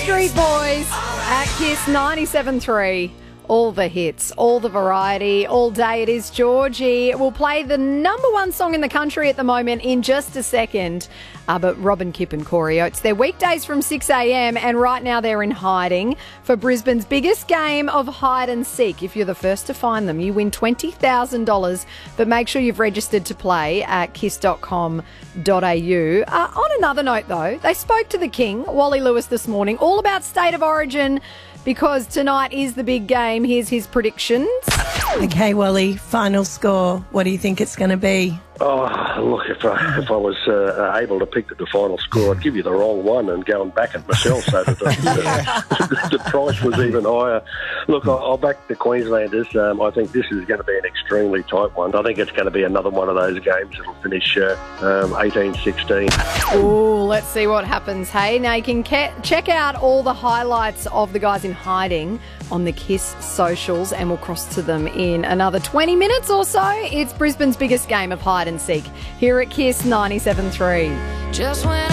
Backstreet Boys at Kiss 97.3. All the hits, all the variety, all day. It is Georgie. We'll play the number one song in the country at the moment in just a second. But Robin Kipp and Corey Oates, they're weekdays from 6 a.m. and right now they're in hiding for Brisbane's biggest game of hide and seek. If you're the first to find them, you win $20,000. But make sure you've registered to play at kiss.com.au. On another note, though, they spoke to the King, Wally Lewis, this morning, all about State of Origin, because tonight is the big game. Here's his predictions. Okay, Wally, final score. What do you think it's going to be? Oh, look, if I was able to pick the final score, I'd give you the wrong one and go and back it myself so that the price was even higher. Look, I'll back the Queenslanders. I think this is going to be an extremely tight one. I think it's going to be another one of those games that'll finish 18-16. Oh, let's see what happens. Hey, now you can check out all the highlights of the guys in hiding on the Kiss socials, and we'll cross to them in another 20 minutes or so. It's Brisbane's biggest game of hide and seek here at Kiss 97.3. Just when